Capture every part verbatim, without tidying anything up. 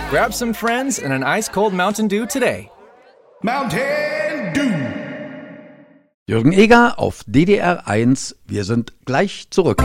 Grab some friends and an ice-cold Mountain Dew today. Mountain Dew. Jürgen Eger auf D D R eins. Wir sind gleich zurück.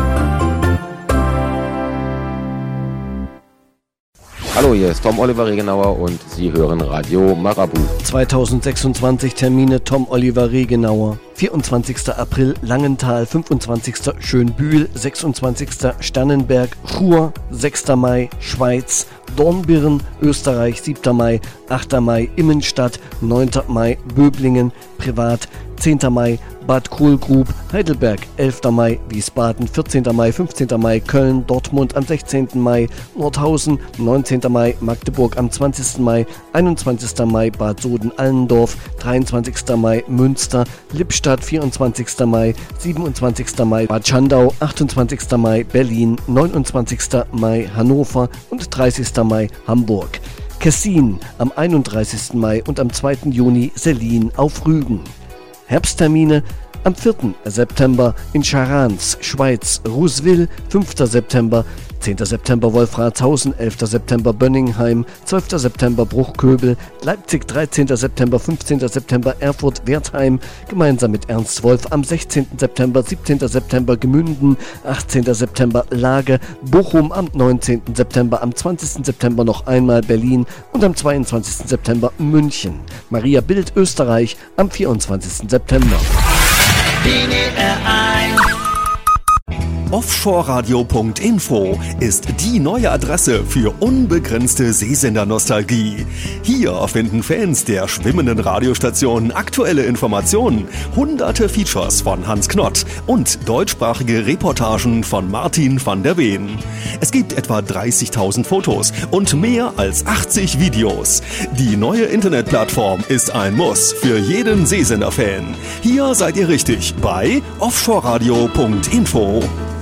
Hallo, hier ist Tom Oliver Regenauer und Sie hören Radio Marabu. zweitausendsechsundzwanzig Termine Tom Oliver Regenauer. vierundzwanzigster April Langenthal, fünfundzwanzigster Schönbühl, sechsundzwanzigster Sternenberg, Chur, sechster Mai Schweiz, Dornbirn, Österreich, siebter Mai, achter Mai Immenstadt, neunter Mai Böblingen, privat, zehnter Mai Bad Kohlgrub, Heidelberg, elfter Mai Wiesbaden, vierzehnter Mai, fünfzehnter Mai Köln, Dortmund am sechzehnten Mai, Nordhausen, neunzehnter Mai Magdeburg am zwanzigsten Mai, einundzwanzigster Mai Bad Soden-Allendorf, dreiundzwanzigster Mai Münster, Lippstadt, vierundzwanzigster Mai, siebenundzwanzigster Mai Bad Schandau, achtundzwanzigster Mai Berlin, neunundzwanzigster Mai Hannover und dreißigster Mai Hamburg. Kessin am einunddreißigsten Mai und am zweiten Juni Sellin auf Rügen. Herbsttermine am vierten September in Charans, Schweiz, Rousville, fünfter September, zehnter September Wolfratshausen, elfter September Bönningheim, zwölfter September Bruchköbel, Leipzig, dreizehnter September, fünfzehnter September Erfurt, Wertheim, gemeinsam mit Ernst Wolf am sechzehnten September, siebzehnter September Gemünden, achtzehnter September Lage, Bochum am neunzehnten September, am zwanzigsten September noch einmal Berlin und am zweiundzwanzigsten September München. Maria Bild, Österreich, am vierundzwanzigsten September. D D R eins. Offshore-Radio Punkt info ist die neue Adresse für unbegrenzte Seesender-Nostalgie. Hier finden Fans der schwimmenden Radiostationen aktuelle Informationen, hunderte Features von Hans Knott und deutschsprachige Reportagen von Martin van der Ween. Es gibt etwa dreißigtausend Fotos und mehr als achtzig Videos. Die neue Internetplattform ist ein Muss für jeden Seesender-Fan. Hier seid ihr richtig bei Offshore-Radio Punkt info.